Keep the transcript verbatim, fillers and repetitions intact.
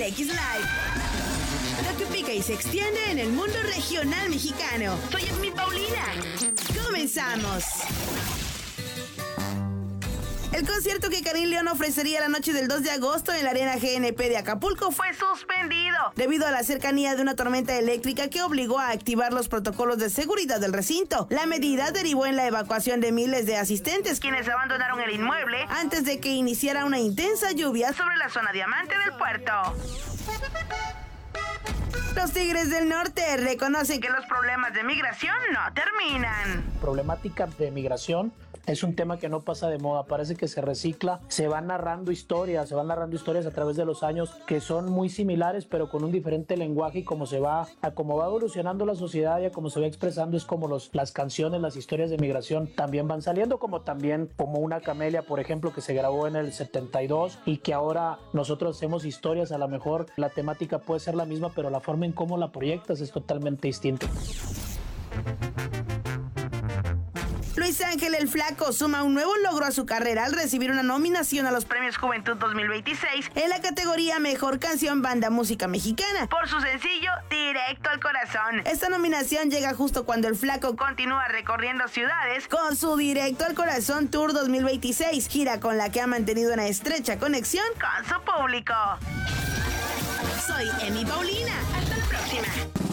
X Live. Lo que pica y se extiende en el mundo regional mexicano. Soy Emi Paulina. ¡Comenzamos! El concierto que Karim León ofrecería la noche del dos de agosto en la Arena G N P de Acapulco fue suspendido debido a la cercanía de una tormenta eléctrica que obligó a activar los protocolos de seguridad del recinto. La medida derivó en la evacuación de miles de asistentes, quienes abandonaron el inmueble antes de que iniciara una intensa lluvia sobre la zona diamante del puerto. Los Tigres del Norte reconocen que los problemas de migración no terminan. Problemática de migración es un tema que no pasa de moda, parece que se recicla, se van narrando historias, se van narrando historias a través de los años que son muy similares pero con un diferente lenguaje, y como se va, a cómo va evolucionando la sociedad y a cómo se va expresando es como los, las canciones, las historias de migración también van saliendo, como también como Una Camelia, por ejemplo, que se grabó en el setenta y dos y que ahora nosotros hacemos historias, a lo mejor la temática puede ser la misma pero la forma en cómo la proyectas es totalmente distinta. Luis Ángel el Flaco suma un nuevo logro a su carrera al recibir una nominación a los Premios Juventud dos mil veintiséis en la categoría Mejor Canción Banda Música Mexicana por su sencillo Directo al Corazón. Esta nominación llega justo cuando el Flaco continúa recorriendo ciudades con su Directo al Corazón Tour dos mil veintiséis, gira con la que ha mantenido una estrecha conexión con su público. Soy Emi Paulina. Hasta la próxima.